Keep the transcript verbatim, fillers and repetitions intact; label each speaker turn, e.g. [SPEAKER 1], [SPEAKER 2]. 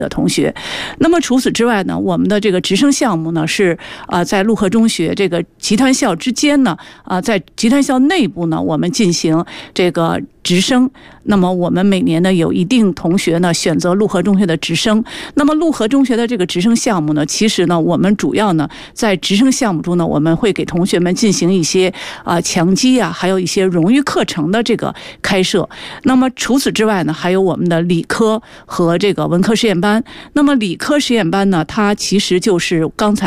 [SPEAKER 1] 的同学。那么除此之外呢，我们的这个直升项目呢是啊、呃，在陆河中学这个集团校之间呢啊、呃，在集团校内部呢，我们进行这个直升。那么我们每年呢有一定同学呢选择陆河中学的直升。那么陆河中学的这个直升项目呢，其实呢我们主要呢在直升项目中呢，我们会给同学们进行一些啊、呃、强基啊，还有一些荣誉课程的这个开设。那么除此之外呢，还有我们的理科和这个文科实验班。那么理科实验班呢，它其实就是刚才